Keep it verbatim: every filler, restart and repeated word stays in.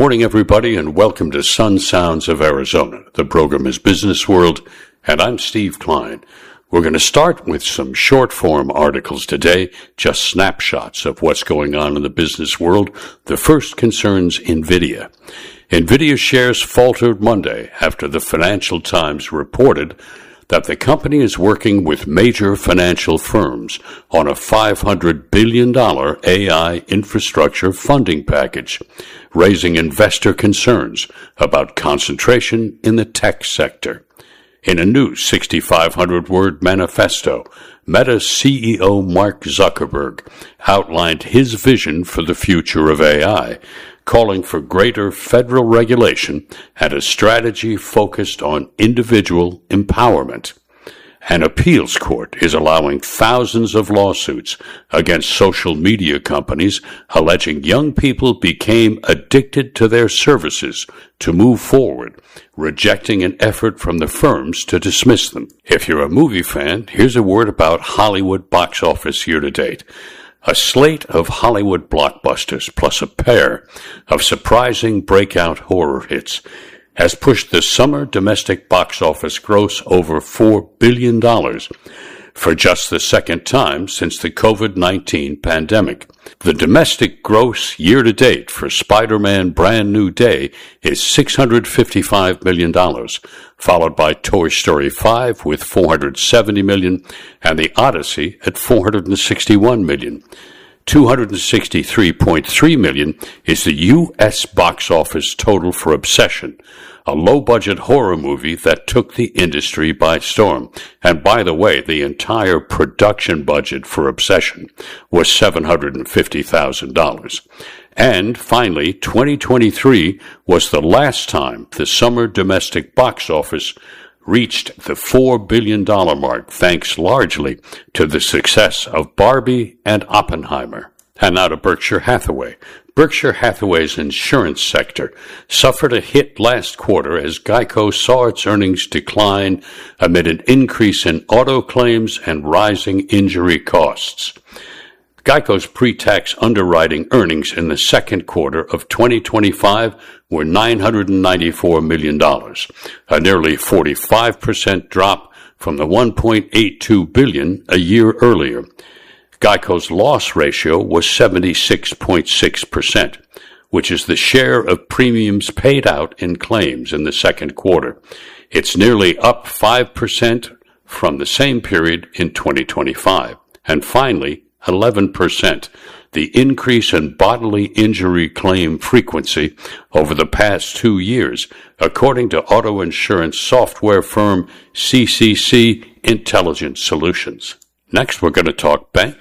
morning, everybody, and welcome to Sun Sounds of Arizona. The program is Business World, and I'm Steve Klein. We're going to start with some short-form articles today, just snapshots of what's going on in the business world. The first concerns NVIDIA. NVIDIA shares faltered Monday after the Financial Times reported that the company is working with major financial firms on a five hundred billion dollars A I infrastructure funding package, raising investor concerns about concentration in the tech sector. In a new sixty-five hundred word manifesto, Meta C E O Mark Zuckerberg outlined his vision for the future of A I, calling for greater federal regulation and a strategy focused on individual empowerment. An appeals court is allowing thousands of lawsuits against social media companies alleging young people became addicted to their services to move forward, rejecting an effort from the firms to dismiss them. If you're a movie fan, here's a word about Hollywood box office year-to-date. A slate of Hollywood blockbusters plus a pair of surprising breakout horror hits has pushed the summer domestic box office gross over four billion dollars for just the second time since the COVID nineteen pandemic. The domestic gross year-to-date for Spider-Man Brand New Day is six hundred fifty-five million dollars, followed by Toy Story five with four hundred seventy million dollars and The Odyssey at four hundred sixty-one million dollars. two hundred sixty-three point three million dollars is the U S box office total for Obsession, a low-budget horror movie that took the industry by storm. And by the way, the entire production budget for Obsession was seven hundred fifty thousand dollars. And finally, twenty twenty-three was the last time the summer domestic box office reached the four billion dollars mark, thanks largely to the success of Barbie and Oppenheimer. And now to Berkshire Hathaway. Berkshire Hathaway's insurance sector suffered a hit last quarter as Geico saw its earnings decline amid an increase in auto claims and rising injury costs. Geico's pre-tax underwriting earnings in the second quarter of twenty twenty-five were nine hundred ninety-four million dollars, a nearly forty-five percent drop from the one point eight two billion dollars a year earlier. Geico's loss ratio was seventy-six point six percent, which is the share of premiums paid out in claims in the second quarter. It's nearly up five percent from the same period in twenty twenty-five. And finally, eleven percent, the increase in bodily injury claim frequency over the past two years, according to auto insurance software firm C C C Intelligent Solutions. Next, we're going to talk banks.